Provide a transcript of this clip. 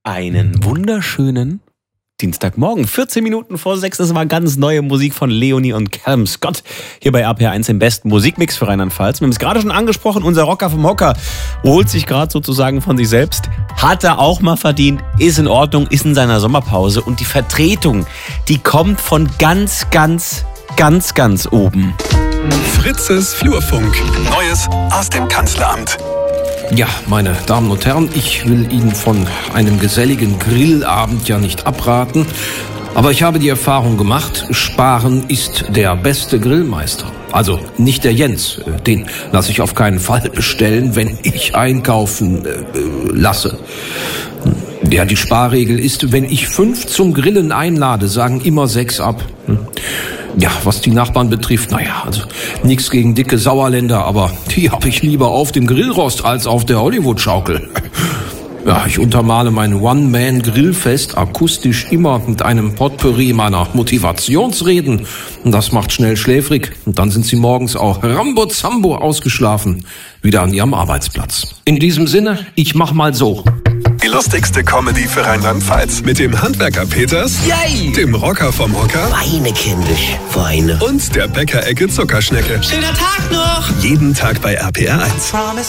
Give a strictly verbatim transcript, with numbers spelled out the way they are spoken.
Einen wunderschönen Dienstagmorgen, vierzehn Minuten vor sechs. Das war ganz neue Musik von Leonie und Callum Scott. Hier bei R P R eins im besten Musikmix für Rheinland-Pfalz. Wir haben es gerade schon angesprochen, unser Rocker vom Hocker holt sich gerade sozusagen von sich selbst. Hat er auch mal verdient, ist in Ordnung, ist in seiner Sommerpause. Und die Vertretung, die kommt von ganz, ganz, ganz, ganz oben. Fritzes Flurfunk. Neues aus dem Kanzleramt. Ja, meine Damen und Herren, ich will Ihnen von einem geselligen Grillabend ja nicht abraten. Aber ich habe die Erfahrung gemacht, Sparen ist der beste Grillmeister. Also nicht der Jens, den lasse ich auf keinen Fall bestellen, wenn ich einkaufen äh, lasse. Ja, die Sparregel ist, wenn ich fünf zum Grillen einlade, sagen immer sechs ab. Ja, was die Nachbarn betrifft, naja, also nichts gegen dicke Sauerländer, aber die habe ich lieber auf dem Grillrost als auf der Hollywood-Schaukel. Ja, ich untermale mein One-Man-Grillfest akustisch immer mit einem Potpourri meiner Motivationsreden. Und das macht schnell schläfrig. Und dann sind sie morgens auch Rambo-Zambo ausgeschlafen, wieder an ihrem Arbeitsplatz. In diesem Sinne, ich mach mal so. Die lustigste Comedy für Rheinland-Pfalz mit dem Handwerker Peters, Yay! dem Rocker vom Hocker Weine kindisch, Weine. und der Bäckerecke Zuckerschnecke. Schöner Tag noch! Jeden Tag bei R P R eins.